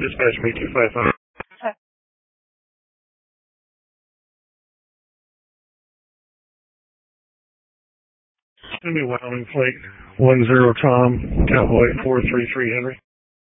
Dispatch me 255. Send me Wyoming plate 10 Tom, Cowboy 433 Henry.